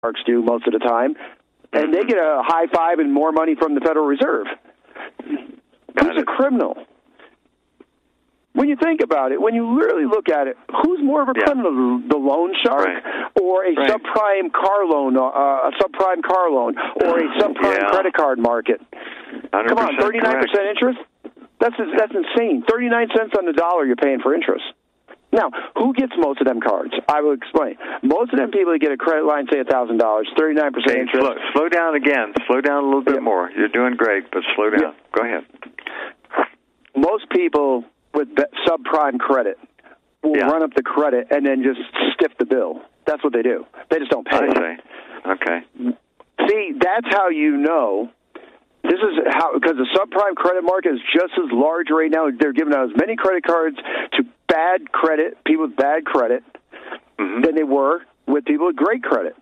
marks do most of the time, and they get a high five and more money from the Federal Reserve. Who's a criminal? When you think about it, when you really look at it, who's more of a criminal, the loan shark or a subprime car loan, or a subprime credit card market? Come on, 39% interest? That's insane. 39 cents on the dollar you're paying for interest. Now, who gets most of them cards? I will explain. Most of them people that get a credit line, say $1,000, 39% interest. Slow down again. Slow down a little bit more. You're doing great, but slow down. Go ahead. Most people with subprime credit will run up the credit and then just stiff the bill. That's what they do. They just don't pay. I see. Okay. See, that's how you know. This is how, because the subprime credit market is just as large right now. They're giving out as many credit cards to bad credit, people with bad credit, than they were with people with great credit.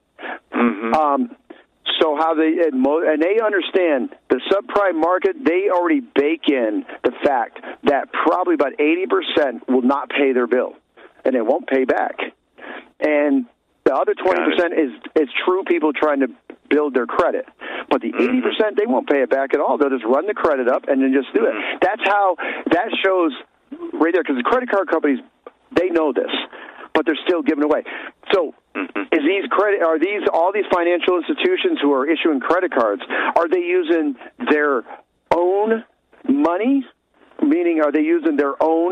So how and they understand the subprime market, they already bake in the fact that probably about 80% will not pay their bill, and they won't pay back. And the other 20% is true people trying to build their credit. But the 80%, they won't pay it back at all. They'll just run the credit up and then just do it. That's how, that shows right there, because the credit card companies, they know this, but they're still giving away. So are all these financial institutions who are issuing credit cards, are they using their own money? Meaning, are they using their own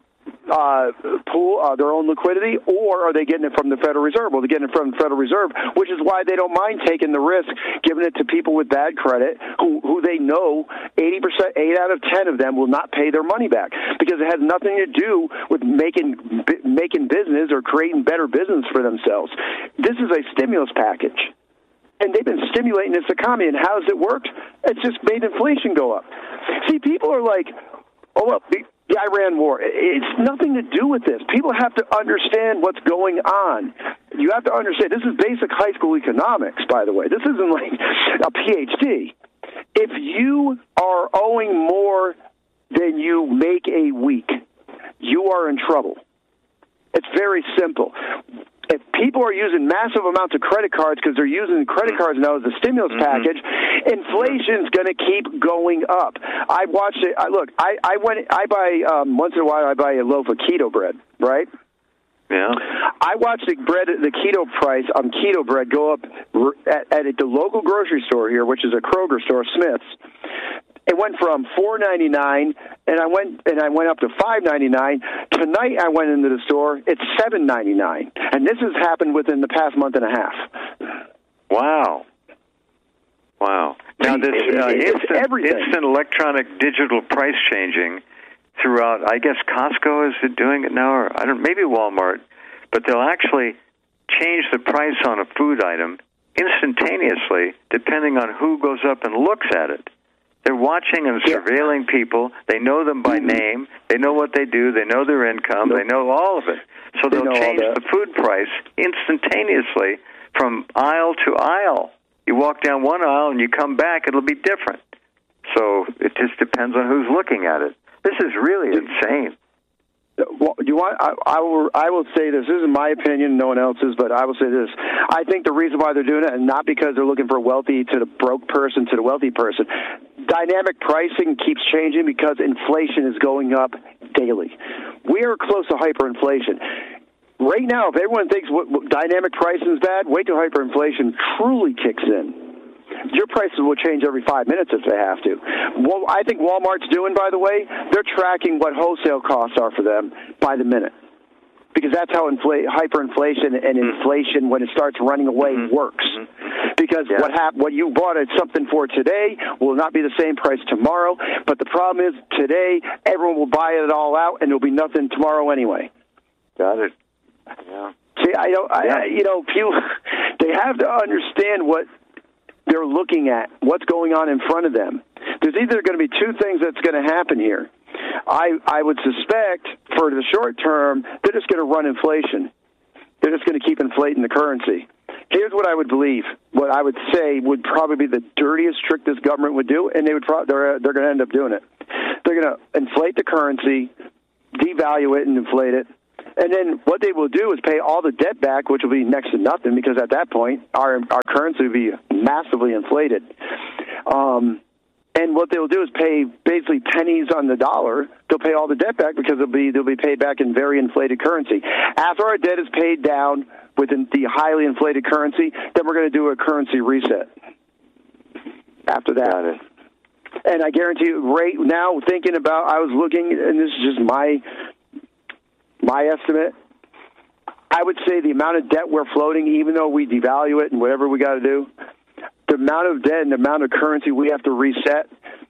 pool, their own liquidity, or are they getting it from the Federal Reserve? Well, they're getting it from the Federal Reserve, which is why they don't mind taking the risk, giving it to people with bad credit, who they know 80%, 8 out of 10 of them will not pay their money back, because it has nothing to do with making business or creating better business for themselves. This is a stimulus package. And they've been stimulating this economy, and how's it worked? It's just made inflation go up. See, people are like, oh, well, the Iran war, it's nothing to do with this. People have to understand what's going on. You have to understand, this is basic high school economics, by the way. This isn't like a PhD. If you are owing more than you make a week, you are in trouble. It's very simple. If people are using massive amounts of credit cards because they're using credit cards now as a stimulus package, inflation's going to keep going up. I watched it. I buy once in a while. I buy a loaf of keto bread, right? Yeah. I watch the keto price on keto bread go up at the local grocery store here, which is a Kroger store, Smith's. It went from $4.99, and I went up to $5.99. Tonight, I went into the store. It's $7.99, and this has happened within the past month and a half. Wow. Now, this instant electronic digital price changing throughout. I guess Costco is doing it now, or maybe Walmart, but they'll actually change the price on a food item instantaneously, depending on who goes up and looks at it. They're watching and surveilling people. They know them by name. They know what they do. They know their income. They know all of it. So they'll change the food price instantaneously from aisle to aisle. You walk down one aisle and you come back, it'll be different. So it just depends on who's looking at it. This is really insane. Well, I will say this. This is my opinion, no one else's, but I will say this. I think the reason why they're doing it, and not because they're looking for wealthy to the broke person to the wealthy person, dynamic pricing keeps changing because inflation is going up daily. We are close to hyperinflation. Right now, if everyone thinks dynamic pricing is bad, wait till hyperinflation truly kicks in. Your prices will change every 5 minutes if they have to. Well, I think Walmart's doing, by the way, they're tracking what wholesale costs are for them by the minute. Because that's how hyperinflation and inflation, when it starts running away, works. Because what you bought at something for today will not be the same price tomorrow. But the problem is, today, everyone will buy it all out, and there'll be nothing tomorrow anyway. Got it. Yeah. See, they have to understand what they're looking at, what's going on in front of them. There's either going to be two things that's going to happen here. I would suspect, for the short term, they're just going to run inflation. They're just going to keep inflating the currency. Here's what I would believe. What I would say would probably be the dirtiest trick this government would do, and they're going to end up doing it. They're going to inflate the currency, devalue it and inflate it, And then what they will do is pay all the debt back, which will be next to nothing, because at that point our currency will be massively inflated. And what they'll do is pay basically pennies on the dollar. They'll pay all the debt back because they'll be paid back in very inflated currency. After our debt is paid down with the highly inflated currency, then we're going to do a currency reset. After that. And I guarantee you, right now, thinking about, I was looking, and this is just my estimate, I would say the amount of debt we're floating, even though we devalue it and whatever we got to do, the amount of debt and the amount of currency we have to reset,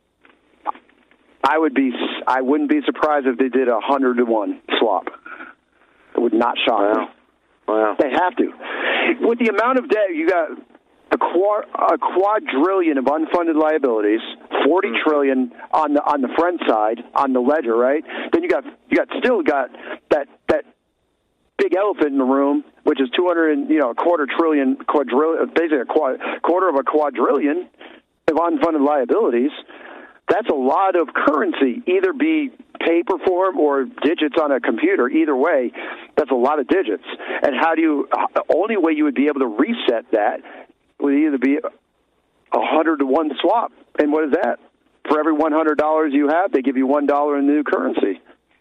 I wouldn't be surprised if they did 100-to-1 swap. It would not shock me. Wow. They have to. With the amount of debt, you got a quadrillion of unfunded liabilities, 40 trillion on the front side on the ledger, right? Then you still got that big elephant in the room, which is a quarter trillion, basically a quarter of a quadrillion of unfunded liabilities. That's a lot of currency, either be paper form or digits on a computer. Either way, that's a lot of digits. And only way you would be able to reset that would either be 100-to-1 swap. And what is that? For every $100 you have, they give you $1 in new currency.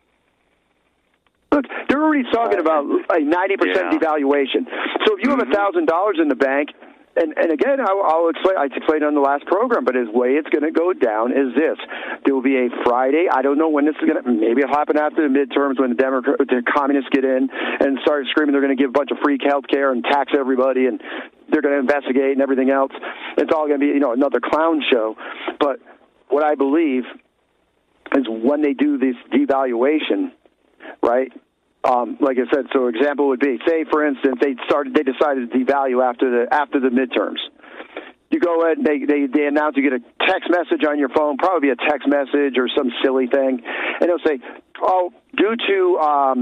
Look, they're already talking about a 90% devaluation. So if you have $1,000 in the bank, and again, I'll explain. I explained on the last program, but the way it's going to go down is this: there will be a Friday. I don't know when this is going to. Maybe it'll happen after the midterms when the communists get in and start screaming they're going to give a bunch of free health care and tax everybody, and they're going to investigate and everything else. It's all going to be another clown show. But what I believe is when they do this devaluation, right? Like I said, so example would be, say for instance, they decided to devalue after the midterms. You go ahead and they announce, you get a text message on your phone, probably a text message or some silly thing, and they'll say, due to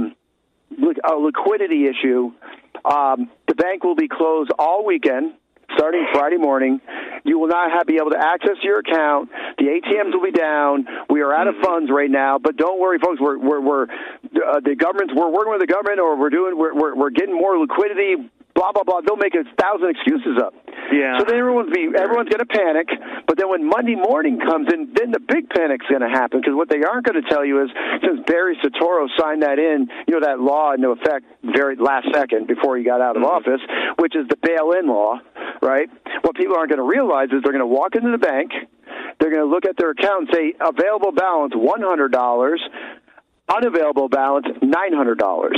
a liquidity issue, the bank will be closed all weekend, starting Friday morning. You will not be able to access your account. The ATMs will be down. We are out of funds right now, but don't worry, folks. We're working with the government, or we're getting more liquidity. Blah blah blah. They'll make 1,000 excuses up. Yeah. So then everyone's going to panic. But then when Monday morning comes in, then the big panic's going to happen, because what they aren't going to tell you is, since Barry Soetoro signed that that law into effect very last second before he got out of office, which is the bail-in law, right? What people aren't going to realize is they're going to walk into the bank, they're going to look at their account and say available balance $100, unavailable balance $900,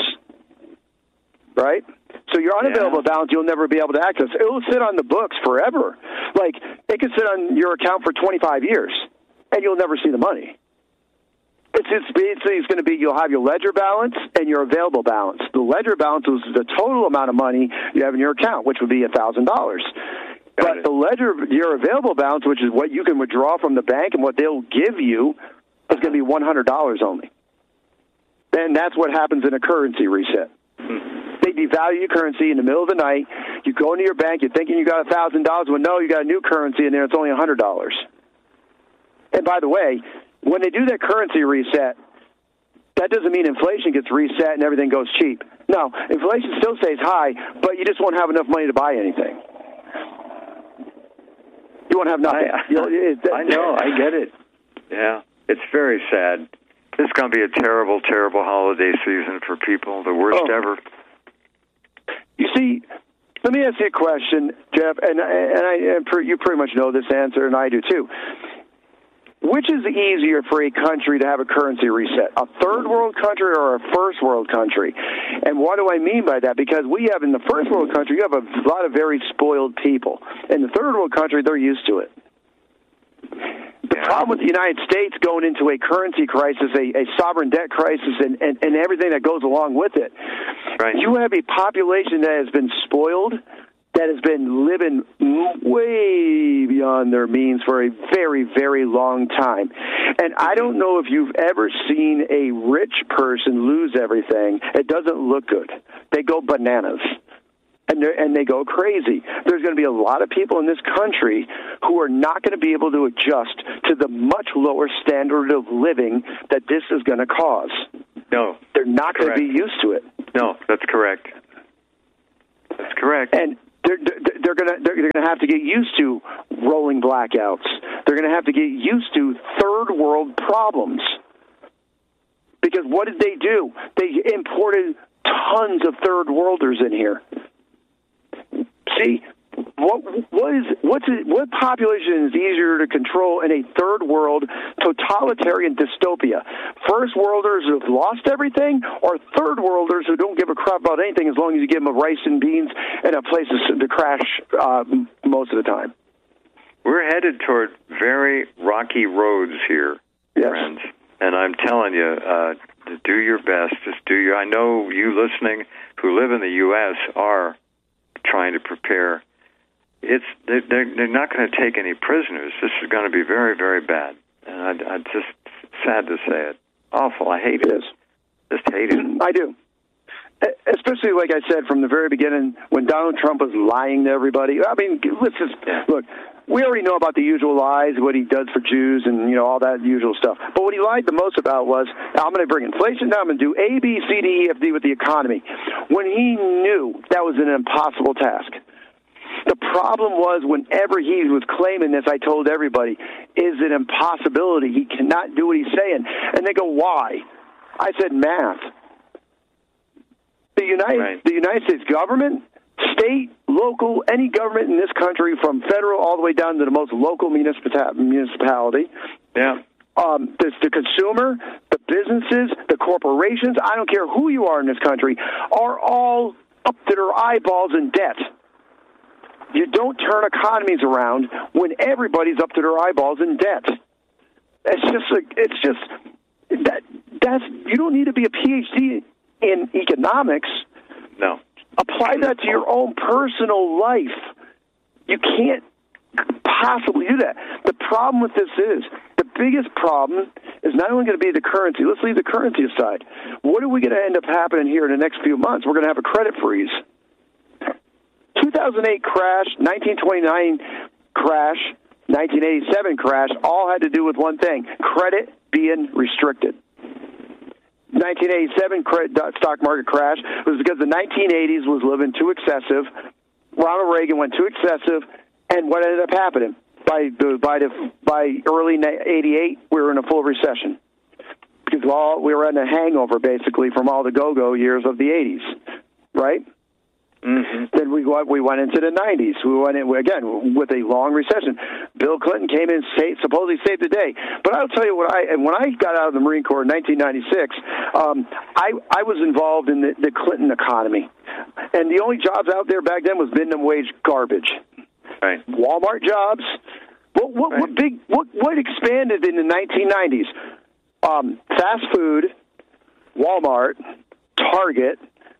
right? So your unavailable balance, you'll never be able to access. It will sit on the books forever. Like, it could sit on your account for 25 years, and you'll never see the money. It's going to be, you'll have your ledger balance and your available balance. The ledger balance is the total amount of money you have in your account, which would be $1,000. But the ledger, your available balance, which is what you can withdraw from the bank and what they'll give you, is going to be $100 only. And that's what happens in a currency reset. They devalue your currency in the middle of the night. You go into your bank, you're thinking you got $1,000. Well, no, you got a new currency in there. It's only $100. And by the way, when they do that currency reset, that doesn't mean inflation gets reset and everything goes cheap. No, inflation still stays high, but you just won't have enough money to buy anything. You won't have nothing. I know. I get it. Yeah. It's very sad. This is going to be a terrible, terrible holiday season for people, the worst ever. You see, let me ask you a question, Jeff, and you pretty much know this answer, and I do too. Which is easier for a country to have a currency reset, a third world country or a first world country? And what do I mean by that? Because we have, in the first world country, you have a lot of very spoiled people. In the third world country, they're used to it. The problem with the United States going into a currency crisis, a sovereign debt crisis, and everything that goes along with it, you have a population that has been spoiled, that has been living way beyond their means for a very, very long time. And I don't know if you've ever seen a rich person lose everything. It doesn't look good. They go bananas. And they go crazy. There's going to be a lot of people in this country who are not going to be able to adjust to the much lower standard of living that this is going to cause. No. They're not going to be used to it. No, that's correct. That's correct. And they're gonna have to get used to rolling blackouts. They're gonna have to get used to third world problems. Because what did they do? They imported tons of third worlders in here. See, what population is easier to control in a third world totalitarian dystopia? First worlders who have lost everything, or third worlders who don't give a crap about anything as long as you give them rice and beans and a place to crash most of the time? We're headed toward very rocky roads here, yes. friends. And I'm telling you, to do your best. I know you listening who live in the U.S. are trying to prepare. They're not going to take any prisoners. This is going to be very, very bad. And I just sad to say it. Awful. I hate it. Just hate it. I do. Especially, like I said, from the very beginning, when Donald Trump was lying to everybody. I mean, let's just look. We already know about the usual lies, what he does for Jews and, all that usual stuff. But what he lied the most about was, I'm going to bring inflation down, I'm going to do A, B, C, D, E, F, D with the economy, when he knew that was an impossible task. The problem was, whenever he was claiming this, I told everybody, is an impossibility. He cannot do what he's saying. And they go, why? I said, math. The United States government, state, local, any government in this country, from federal all the way down to the most local municipality. Yeah. The consumer, the businesses, the corporations, I don't care who you are in this country, are all up to their eyeballs in debt. You don't turn economies around when everybody's up to their eyeballs in debt. You don't need to be a PhD in economics. No. Apply that to your own personal life. You can't possibly do that. The problem with this is, the biggest problem is not only going to be the currency. Let's leave the currency aside. What are we going to end up happening here in the next few months? We're going to have a credit freeze. 2008 crash, 1929 crash, 1987 crash, all had to do with one thing: credit being restricted. 1987 stock market crash was because the 1980s was living too excessive. Ronald Reagan went too excessive, and what ended up happening? By early 88, we were in a full recession because we were in a hangover basically from all the go-go years of the 80s, right? Mm-hmm. Then we went into the 90s. We went in, again, with a long recession. Bill Clinton came in, supposedly saved the day. But I'll tell you when I got out of the Marine Corps in 1996, I was involved in the Clinton economy. And the only jobs out there back then was minimum wage garbage. Right. Walmart jobs. What expanded in the 1990s? Fast food, Walmart, Target,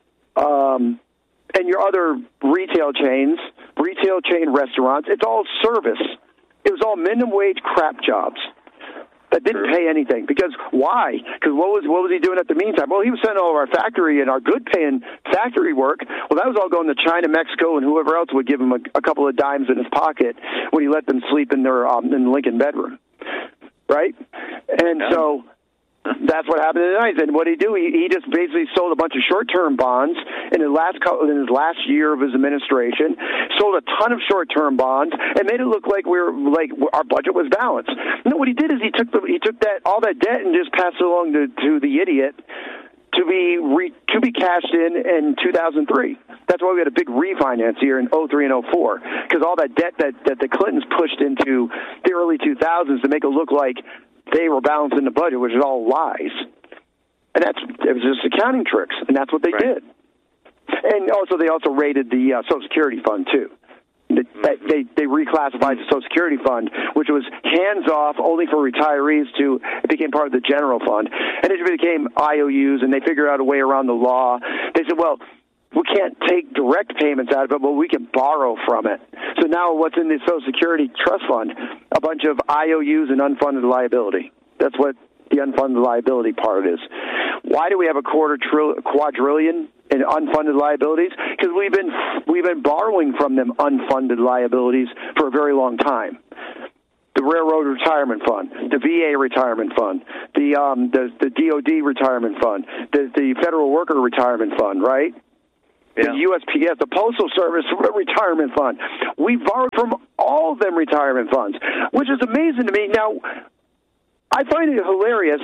and your other retail chain restaurants. It's all service. It was all minimum wage crap jobs that didn't pay anything. Because why? Because what was he doing at the meantime? Well, he was sending all of our factory and our good-paying factory work. Well, that was all going to China, Mexico, and whoever else would give him a couple of dimes in his pocket when he let them sleep in their in the Lincoln bedroom, right? And so that's what happened in the 90s. And what did he do? He just basically sold a bunch of short-term bonds in his last year of his administration. Sold a ton of short-term bonds and made it look like our budget was balanced. No, what he did is he took all that debt and just passed it along to the idiot to be cashed in 2003. That's why we had a big refinance here in 03 and 04, because all that debt that the Clintons pushed into the early 2000s to make it look like they were balancing the budget, which is all lies. And it was just accounting tricks, and that's what they did. And they also raided the Social Security Fund, too. They reclassified the Social Security Fund, which was hands-off only for retirees, it became part of the general fund. And it became IOUs, and they figured out a way around the law. They said, well, we can't take direct payments out of it, but we can borrow from it. So now what's in the Social Security Trust Fund? A bunch of IOUs and unfunded liability. That's what the unfunded liability part is. Why do we have a quadrillion in unfunded liabilities? Because we've been borrowing from them unfunded liabilities for a very long time. the Railroad Retirement Fund, the VA Retirement Fund, the DOD Retirement Fund, the Federal Worker Retirement Fund, right? Yeah. The USPS, the Postal Service Retirement Fund. We borrowed from all of them retirement funds, which is amazing to me. Now, I find it hilarious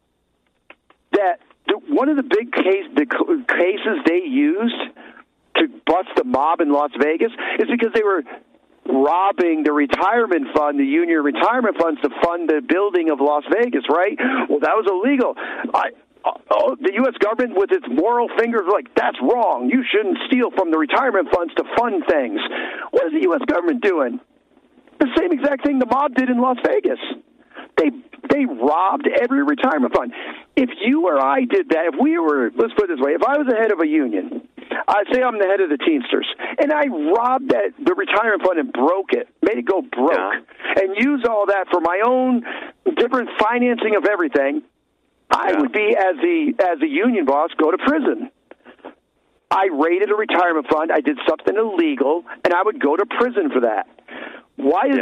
that one of the big cases they used to bust the mob in Las Vegas is because they were robbing the retirement fund, the union retirement funds, to fund the building of Las Vegas, right? Well, that was illegal. The U.S. government, with its moral fingers, like, that's wrong. You shouldn't steal from the retirement funds to fund things. What is the U.S. government doing? The same exact thing the mob did in Las Vegas. They robbed every retirement fund. If you or I did that, if we were, let's put it this way, if I was the head of a union, I'd say I'm the head of the Teamsters, and I robbed the retirement fund and broke it, made it go broke, and used all that for my own different financing of everything, I would be, as a union boss, go to prison. I raided a retirement fund, I did something illegal, and I would go to prison for that. Why is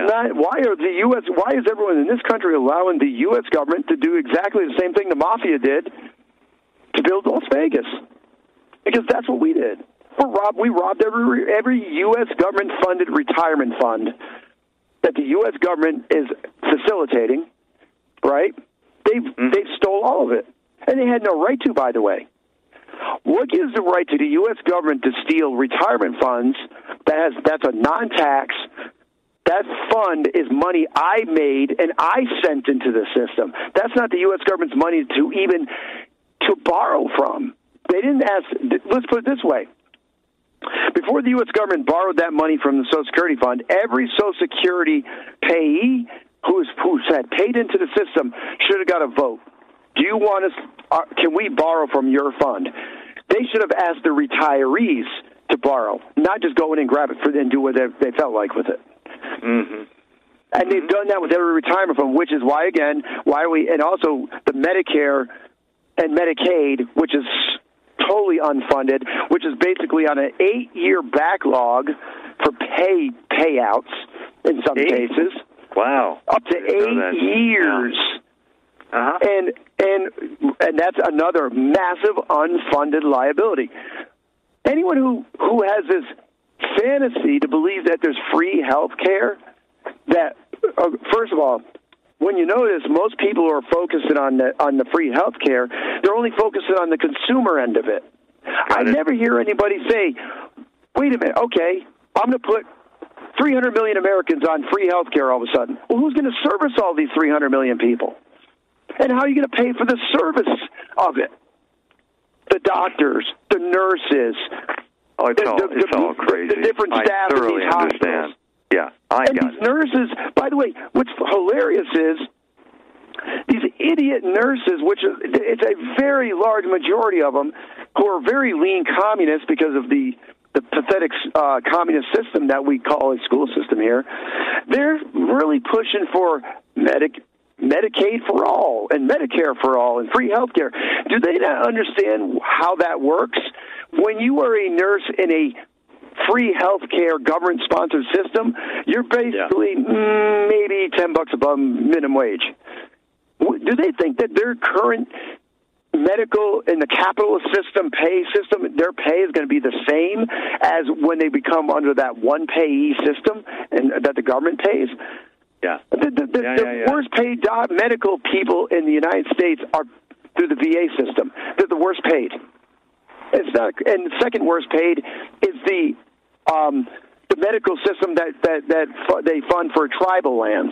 everyone in this country allowing the U.S. government to do exactly the same thing the mafia did to build Las Vegas? Because that's what we did. We robbed every U.S. government-funded retirement fund that the U.S. government is facilitating, right? They stole all of it. And they had no right to, by the way. What gives the right to the U.S. government to steal retirement funds? That's a non-tax. That fund is money I made and I sent into the system. That's not the U.S. government's money to borrow from. They didn't ask. Let's put it this way. Before the U.S. government borrowed that money from the Social Security Fund, every Social Security payee who had paid into the system should have got a vote. Do you want us? Can we borrow from your fund? They should have asked the retirees to borrow, not just go in and grab it and do what they felt like with it. Mm-hmm. And they've done that with every retirement fund, which is why and also the Medicare and Medicaid, which is totally unfunded, which is basically on an 8-year backlog for payouts in some cases. Wow. Up to 8 years. Yeah. Uh-huh. And that's another massive unfunded liability. Anyone who has this fantasy to believe that there's free health care, that first of all, when you notice most people who are focusing on the free health care, they're only focusing on the consumer end of it. I never hear anybody say, wait a minute, okay, I'm going to put 300 million Americans on free health care all of a sudden. Well, who's going to service all these 300 million people? And how are you going to pay for the service of it? The doctors, the nurses. Oh, it's all crazy. The different staff in these hospitals. Yeah, these nurses, by the way, what's hilarious is these idiot nurses, which it's a very large majority of them, who are very lean communists because of the pathetic communist system that we call a school system here. They're really pushing for Medicaid for all and Medicare for all and free health care. Do they not understand how that works? When you are a nurse in a free health care government-sponsored system, you're basically maybe $10 above minimum wage. Do they think that their current medical in the capitalist system their pay is going to be the same as when they become under that one payee system and that the government pays? Yeah. The worst paid medical people in the United States are through the VA system. They're the worst paid. It's not, and the second worst paid is the medical system that they fund for tribal lands.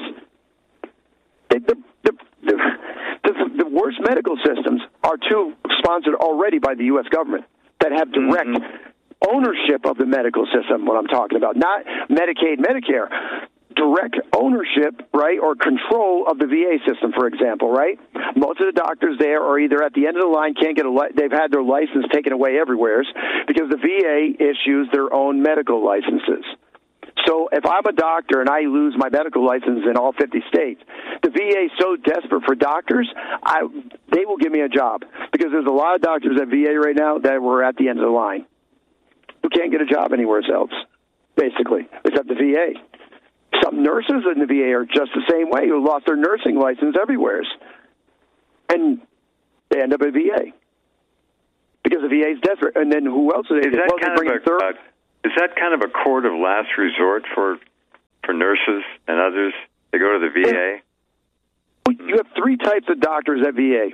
The worst medical systems are two sponsored already by the U.S. government that have direct ownership of the medical system. What I'm talking about, not Medicaid, Medicare. Direct ownership, right, or control of the VA system, for example, right? Most of the doctors there are either at the end of the line, can't get they've had their license taken away everywhere because the VA issues their own medical licenses. So if I'm a doctor and I lose my medical license in all 50 states, the VA is so desperate for doctors, they will give me a job because there's a lot of doctors at VA right now that were at the end of the line who can't get a job anywhere else, basically, except the VA. Some nurses in the VA are just the same way, who lost their nursing license everywhere. And they end up at VA. Because the VA is desperate. And then who else? Is that kind of a court of last resort for nurses and others? They go to the VA? Yeah. You have three types of doctors at VA.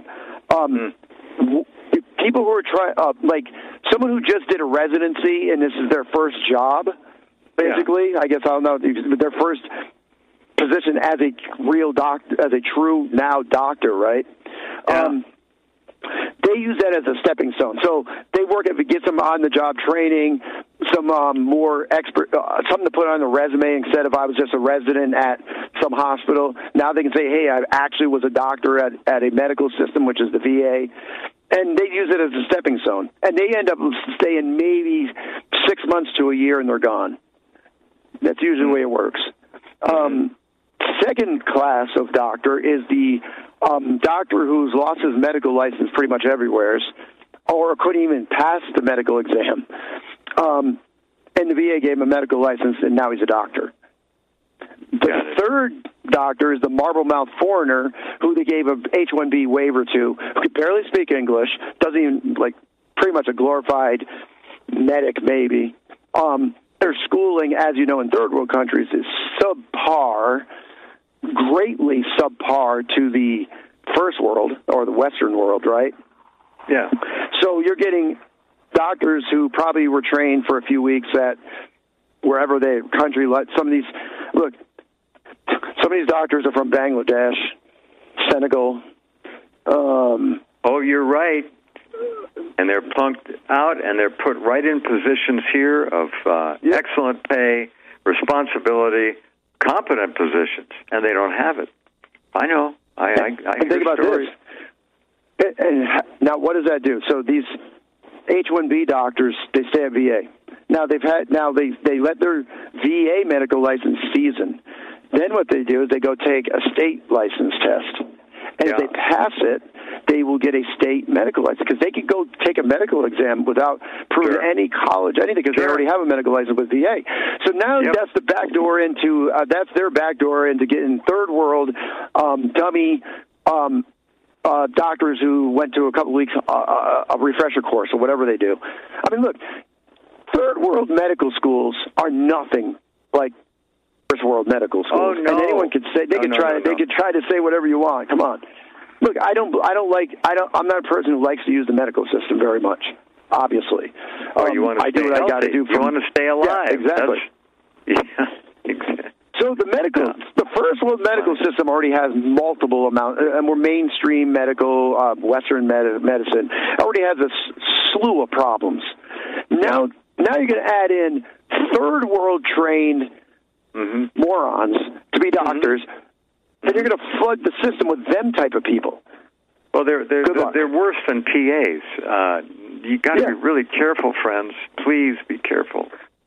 People who are trying, like someone who just did a residency and this is their first job, basically. Yeah. I guess I don't know, their first position as a real doctor, as a true now doctor, right? Yeah. They use that as a stepping stone. So they work at get some on-the-job training, some more expert, something to put on the resume instead of I was just a resident at some hospital. Now they can say, hey, I actually was a doctor at a medical system, which is the VA. And they use it as a stepping stone. And they end up staying maybe 6 months to a year, and they're gone. That's usually the way it works. Second class of doctor is the doctor who's lost his medical license pretty much everywhere, or couldn't even pass the medical exam. And the VA gave him a medical license, and now he's a doctor. The third doctor is the marble-mouthed foreigner who they gave a H-1B waiver to, who could barely speak English, doesn't even, pretty much a glorified medic maybe. Their schooling, as you know, in third world countries is subpar, greatly subpar to the first world or the Western world, right? Yeah. So you're getting doctors who probably were trained for a few weeks at wherever their country. Some of these doctors are from Bangladesh, Senegal. You're right. And they're plunked out, and they're put right in positions here of excellent pay, responsibility, competent positions, and they don't have it. I know. I think about stories. This. And now, what does that do? So these H-1B doctors, they stay at VA. Now they let their VA medical license season. Then what they do is they go take a state license test. And if they pass it, they will get a state medical license, because they could go take a medical exam without proving any college, anything, because they already have a medical license with VA. So now that's the back door into that's their back door into getting third world dummy doctors who went to a couple weeks a refresher course or whatever they do. I mean, look, third world medical schools are nothing like first world medical schools. Oh, no. And anyone could say they could try to say whatever you want. Come on. Look, I'm not a person who likes to use the medical system very much, obviously. You want to I do what I got to do. You want to stay alive. Yeah, exactly. Exactly. So the first world medical system already has multiple amounts, and we're mainstream medical, Western medicine, already has a slew of problems. Now you're going to add in third world trained morons to be doctors, and you're going to flood the system with them type of people. Well, they're worse than PAs. You got to be really careful, friends. Please be careful.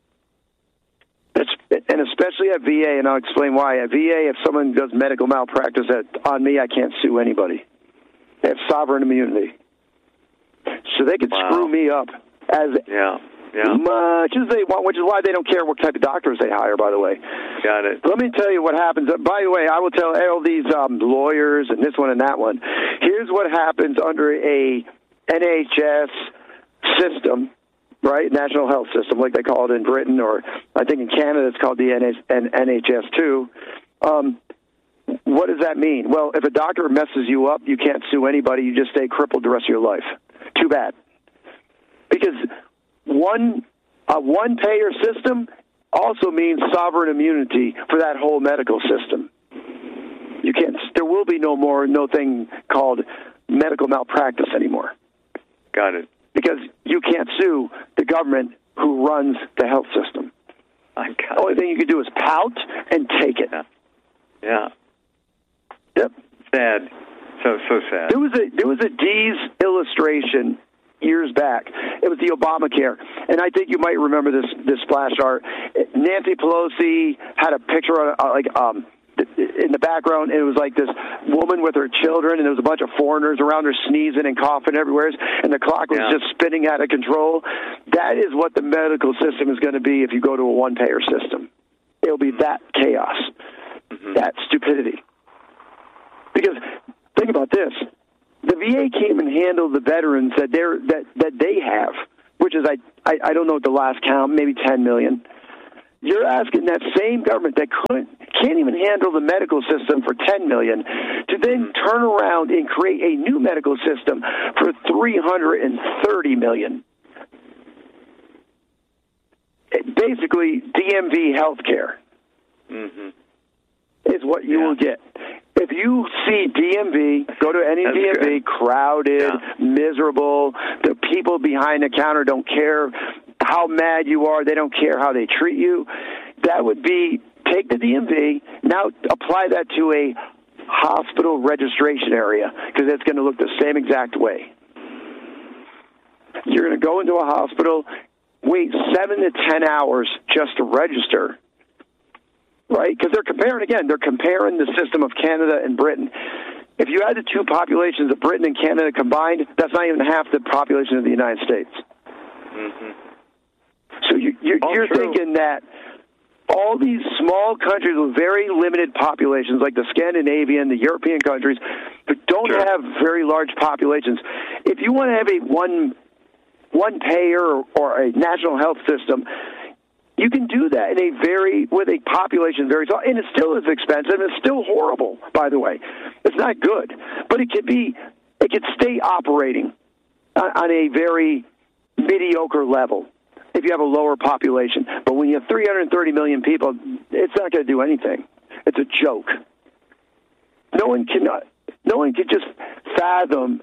And especially at VA, and I'll explain why. At VA, if someone does medical malpractice on me, I can't sue anybody. They have sovereign immunity. So they could screw me up as much as they want, which is why they don't care what type of doctors they hire, by the way. Got it. Let me tell you what happens. By the way, I will tell all these lawyers and this one and that one. Here's what happens under a NHS system, right? National Health System, like they call it in Britain, or I think in Canada it's called the NHS too. What does that mean? Well, if a doctor messes you up, you can't sue anybody. You just stay crippled the rest of your life. Too bad. Because a one-payer system also means sovereign immunity for that whole medical system. You can't. There will be no thing called medical malpractice anymore. Got it. Because you can't sue the government who runs the health system. The only thing you can do is pout and take it. Yeah. Yep. Sad. So sad. There was a Dee's illustration years back. It was the Obamacare, and I think you might remember this splash art. Nancy Pelosi had a picture on in the background, and it was like this woman with her children, and there was a bunch of foreigners around her sneezing and coughing everywhere, and the clock was just spinning out of control. That is what the medical system is going to be if you go to a one-payer system. It'll be that chaos, that stupidity. Because think about this. The VA can't even handle the veterans that they have, which is, I don't know the last count, maybe 10 million. You're asking that same government that can't even handle the medical system for 10 million to then turn around and create a new medical system for 330 million. Basically, DMV healthcare is what you will get. If you see DMV, go to any DMV, crowded, miserable, the people behind the counter don't care how mad you are, they don't care how they treat you, that would be, take the DMV, now apply that to a hospital registration area, because it's going to look the same exact way. You're going to go into a hospital, wait 7 to 10 hours just to register, right? Because they're comparing the system of Canada and Britain. If you add the two populations of Britain and Canada combined, that's not even half the population of the United States. So you're thinking that all these small countries with very limited populations, like the Scandinavian, the European countries, that don't have very large populations, if you want to have a one payer or a national health system, you can do that with a population very small, and it still is expensive. And it's still horrible, by the way. It's not good, but it could stay operating on a very mediocre level if you have a lower population. But when you have 330 million people, it's not going to do anything. It's a joke. No one can just fathom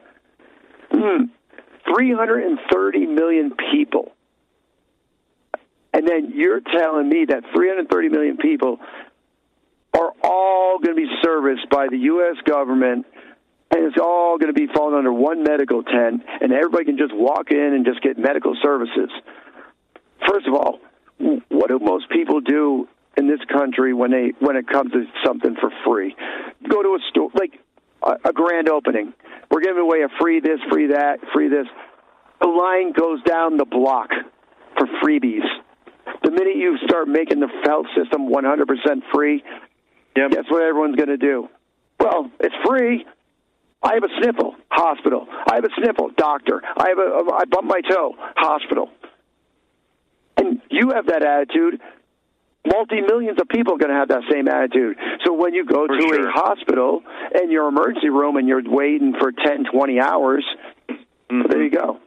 330 million people. And then you're telling me that 330 million people are all going to be serviced by the U.S. government, and it's all going to be falling under one medical tent, and everybody can just walk in and just get medical services. First of all, what do most people do in this country when it comes to something for free? Go to a store, like a grand opening. We're giving away a free this, free that, free this. The line goes down the block for freebies. The minute you start making the health system 100% free, guess what everyone's going to do? Well, it's free. I have a sniffle, hospital. I have a sniffle, doctor. I bump my toe, hospital. And you have that attitude. Multi-millions of people are going to have that same attitude. So when you go to a hospital in your emergency room and you're waiting for 10, 20 hours, there you go.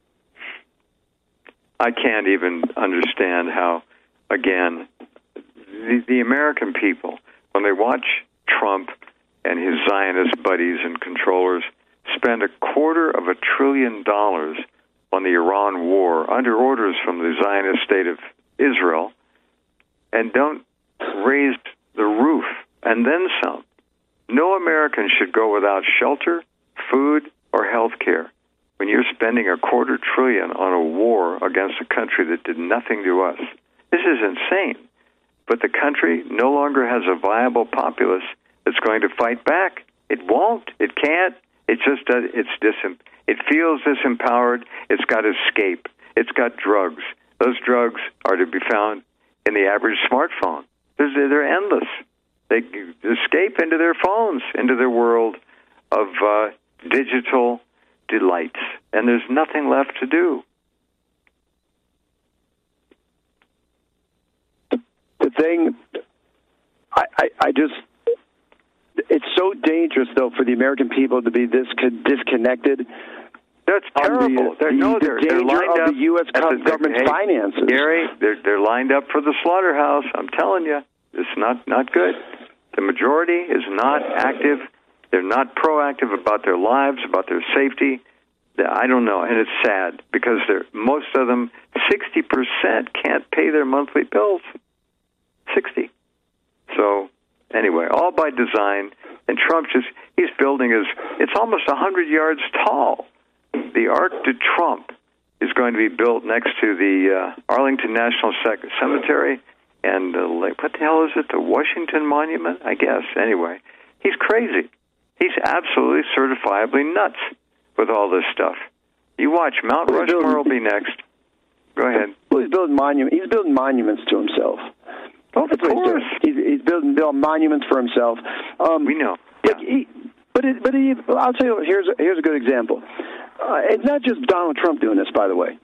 I can't even understand how, again, the American people, when they watch Trump and his Zionist buddies and controllers spend $250 billion on the Iran war under orders from the Zionist state of Israel, and don't raise the roof and then some. No American should go without shelter, food, or health care when you're spending $250 billion on a war against a country that did nothing to us. This is insane. But the country no longer has a viable populace that's going to fight back. It won't. It can't. It just does. It feels disempowered. It's got escape. It's got drugs. Those drugs are to be found in the average smartphone. They're endless. They escape into their phones, into their world of digital delights, and there's nothing left to do. The thing, I just, it's so dangerous, though, for the American people to be this disconnected. That's terrible. They're lined up. The U.S. government's finances. Gary, they're lined up for the slaughterhouse. I'm telling you, it's not good. The majority is not active. They're not proactive about their lives, about their safety. I don't know, and it's sad because most of them, 60% can't pay their monthly bills. 60. So anyway, all by design. And Trump he's building it's almost 100 yards tall. The Arc de Trump is going to be built next to the Arlington National Cemetery and what the hell is it? The Washington Monument, I guess. Anyway, he's crazy. He's absolutely certifiably nuts with all this stuff. You watch, Mount Rushmore will be next. Go ahead. Well, he's building monuments to himself. Oh, that's what he's doing. He's building monuments for himself. We know. Yeah. I'll tell you, here's a good example. It's not just Donald Trump doing this, by the way.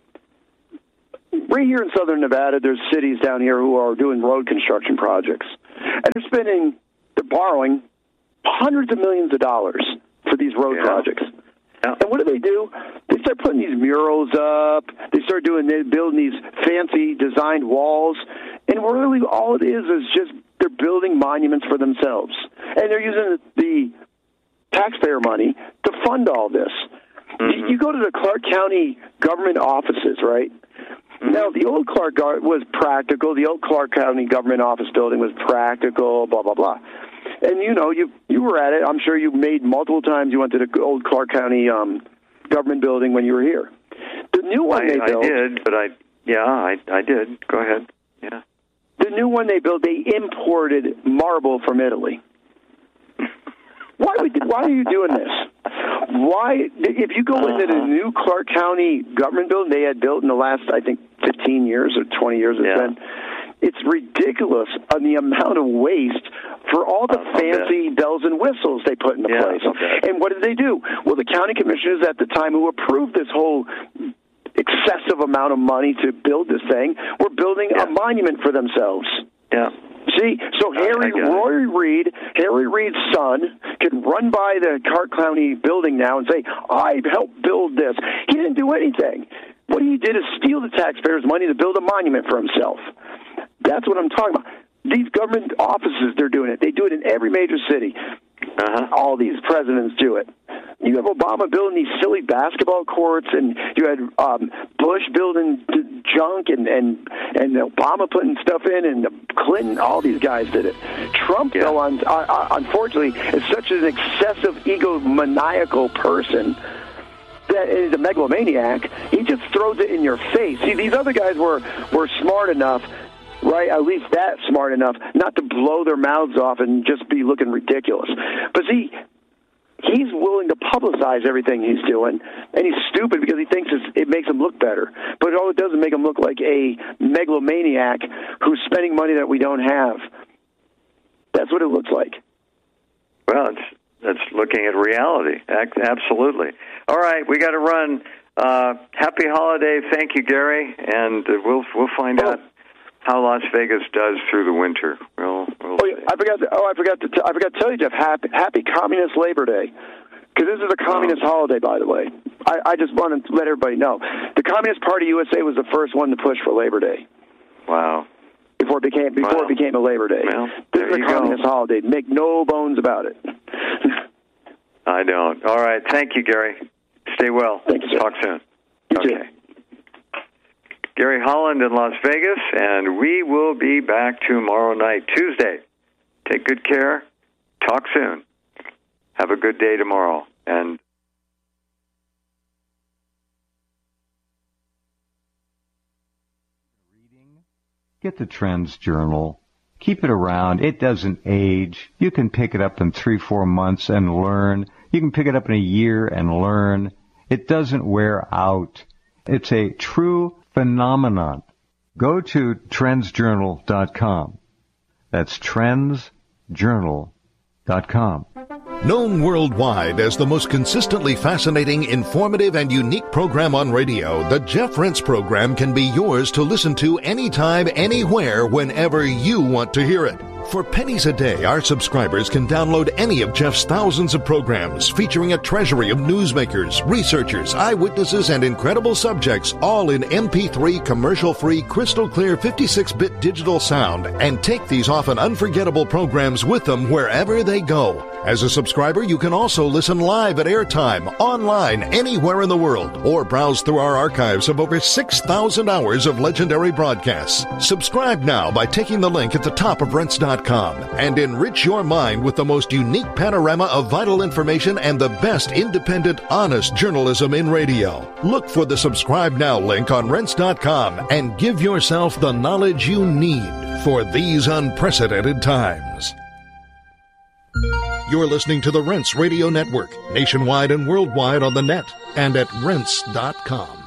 Right here in southern Nevada, there's cities down here who are doing road construction projects. And they're borrowing hundreds of millions of dollars for these road projects. Yeah. And what do? They start putting these murals up. They start building these fancy designed walls. And really all it is just they're building monuments for themselves. And they're using the taxpayer money to fund all this. Mm-hmm. You go to the Clark County government offices, right? Mm-hmm. Now, the old Clark was practical. The old Clark County government office building was practical, blah, blah, blah. And, you were at it. I'm sure you made multiple times. You went to the old Clark County government building when you were here. The new one they built... I did, but I did. Go ahead. Yeah. The new one they built, they imported marble from Italy. Why are you doing this? Why, if you go into the new Clark County government building they had built in the last, I think, 15 years or 20 years it's been, it's ridiculous on the amount of waste for all the fancy bells and whistles they put into place. And what did they do? Well, the county commissioners at the time who approved this whole excessive amount of money to build this thing were building a monument for themselves. Yeah. See, so Harry Reid's son can run by the Clark County building now and say, I helped build this. He didn't do anything. What he did is steal the taxpayers' money to build a monument for himself. That's what I'm talking about. These government offices, they're doing it. They do it in every major city. All these presidents do it. You have Obama building these silly basketball courts, and you had Bush building junk, and Obama putting stuff in, and Clinton. All these guys did it. Trump, though, unfortunately, is such an excessive egomaniacal person that is a megalomaniac. He just throws it in your face. See, these other guys were smart enough. Right, at least that smart enough not to blow their mouths off and just be looking ridiculous. But see, he's willing to publicize everything he's doing, and he's stupid because he thinks it makes him look better. But all it does is make him look like a megalomaniac who's spending money that we don't have. That's what it looks like. Well, that's looking at reality. Absolutely. All right, we got to run. Happy holiday. Thank you, Gary, and we'll find out how Las Vegas does through the winter. We'll see. I forgot to tell you, Jeff. Happy Communist Labor Day, because this is a communist holiday, by the way. I just want to let everybody know the Communist Party USA was the first one to push for Labor Day. Wow. Before it became a Labor Day. Well, this is a communist holiday. Make no bones about it. I don't. All right. Thank you, Gary. Stay well. Thank you, sir. Talk soon. You okay. too. Gary Holland in Las Vegas, and we will be back tomorrow night, Tuesday. Take good care. Talk soon. Have a good day tomorrow. And get the Trends Journal. Keep it around. It doesn't age. You can pick it up in 3-4 months and learn. You can pick it up in a year and learn. It doesn't wear out. It's a true phenomenon. Go to trendsjournal.com. That's trendsjournal.com. Known worldwide as the most consistently fascinating, informative, and unique program on radio, the Jeff Rense Program can be yours to listen to anytime, anywhere, whenever you want to hear it. For pennies a day, our subscribers can download any of Jeff's thousands of programs featuring a treasury of newsmakers, researchers, eyewitnesses, and incredible subjects, all in MP3 commercial-free, crystal-clear 56-bit digital sound, and take these often unforgettable programs with them wherever they go. As a subscriber, you can also listen live at airtime, online, anywhere in the world, or browse through our archives of over 6,000 hours of legendary broadcasts. Subscribe now by taking the link at the top of Rense.com and enrich your mind with the most unique panorama of vital information and the best independent, honest journalism in radio. Look for the Subscribe Now link on Rense.com and give yourself the knowledge you need for these unprecedented times. You're listening to the Rense Radio Network, nationwide and worldwide on the net and at Rense.com.